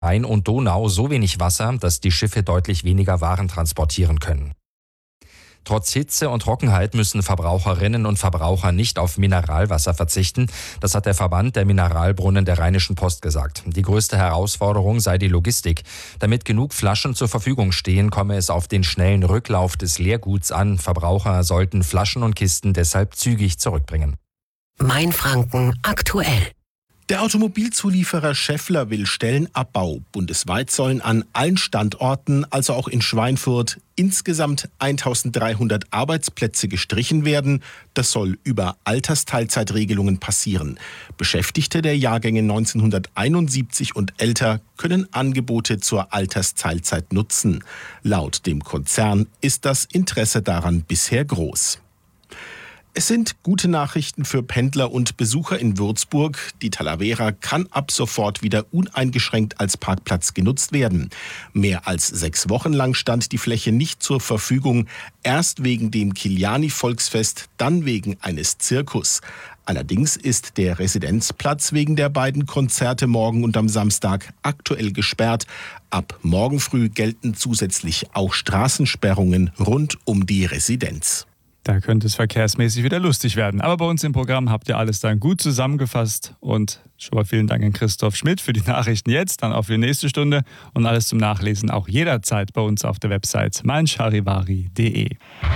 Rhein und Donau so wenig Wasser, dass die Schiffe deutlich weniger Waren transportieren können. Trotz Hitze und Trockenheit müssen Verbraucherinnen und Verbraucher nicht auf Mineralwasser verzichten. Das hat der Verband der Mineralbrunnen der Rheinischen Post gesagt. Die größte Herausforderung sei die Logistik. Damit genug Flaschen zur Verfügung stehen, komme es auf den schnellen Rücklauf des Leerguts an. Verbraucher sollten Flaschen und Kisten deshalb zügig zurückbringen. Mainfranken aktuell. Der Automobilzulieferer Schaeffler will Stellenabbau. Bundesweit sollen an allen Standorten, also auch in Schweinfurt, insgesamt 1300 Arbeitsplätze gestrichen werden. Das soll über Altersteilzeitregelungen passieren. Beschäftigte der Jahrgänge 1971 und älter können Angebote zur Altersteilzeit nutzen. Laut dem Konzern ist das Interesse daran bisher groß. Es sind gute Nachrichten für Pendler und Besucher in Würzburg. Die Talavera kann ab sofort wieder uneingeschränkt als Parkplatz genutzt werden. Mehr als 6 Wochen lang stand die Fläche nicht zur Verfügung. Erst wegen dem Kiliani-Volksfest, dann wegen eines Zirkus. Allerdings ist der Residenzplatz wegen der beiden Konzerte morgen und am Samstag aktuell gesperrt. Ab morgen früh gelten zusätzlich auch Straßensperrungen rund um die Residenz. Da könnte es verkehrsmäßig wieder lustig werden. Aber bei uns im Programm habt ihr alles dann gut zusammengefasst. Und schon mal vielen Dank an Christoph Schmidt für die Nachrichten jetzt, dann auch für die nächste Stunde. Und alles zum Nachlesen auch jederzeit bei uns auf der Website meincharivari.de.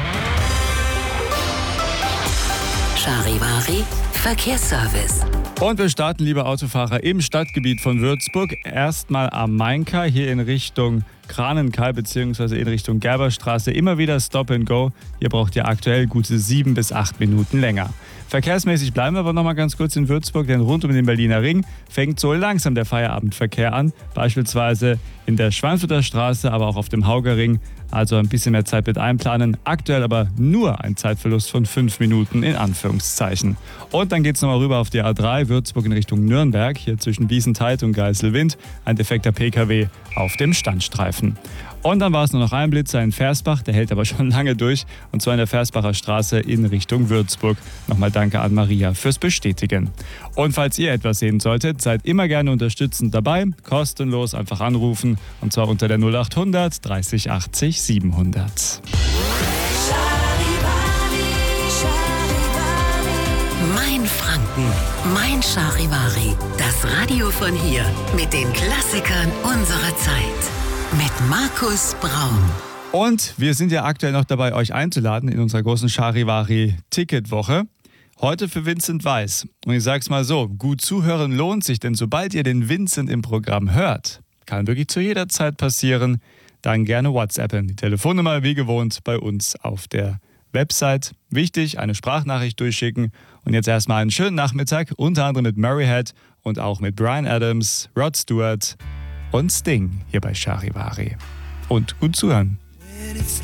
Charivari Verkehrsservice. Und wir starten, liebe Autofahrer, im Stadtgebiet von Würzburg. Erstmal am Mainkai, hier in Richtung Kranenkai bzw. in Richtung Gerberstraße. Immer wieder Stop and Go. Hier braucht ihr aktuell gute 7 bis 8 Minuten länger. Verkehrsmäßig bleiben wir aber noch mal ganz kurz in Würzburg, denn rund um den Berliner Ring fängt so langsam der Feierabendverkehr an. Beispielsweise in der Schweinfurter Straße, aber auch auf dem Haugerring. Also ein bisschen mehr Zeit mit einplanen. Aktuell aber nur ein Zeitverlust von 5 Minuten in Anführungszeichen. Und dann geht es nochmal rüber auf die A3 Würzburg in Richtung Nürnberg. Hier zwischen Wiesentheit und Geiselwind. Ein defekter PKW auf dem Standstreifen. Und dann war es nur noch ein Blitzer in Versbach, der hält aber schon lange durch. Und zwar in der Versbacher Straße in Richtung Würzburg. Nochmal danke an Maria fürs Bestätigen. Und falls ihr etwas sehen solltet, seid immer gerne unterstützend dabei. Kostenlos einfach anrufen. Und zwar unter der 0800 30 80 700. Mainfranken, Mein Charivari. Das Radio von hier mit den Klassikern unserer Zeit. Mit Markus Braun. Und wir sind ja aktuell noch dabei, euch einzuladen in unserer großen Charivari-Ticketwoche. Heute für Vincent Weiss. Und ich sag's mal so, gut zuhören lohnt sich, denn sobald ihr den Vincent im Programm hört, kann wirklich zu jeder Zeit passieren, dann gerne WhatsAppen. Die Telefonnummer wie gewohnt bei uns auf der Website. Wichtig, eine Sprachnachricht durchschicken. Und jetzt erstmal einen schönen Nachmittag, unter anderem mit Murray Head und auch mit Bryan Adams, Rod Stewart und Sting hier bei Charivari. Und gut zuhören. When it's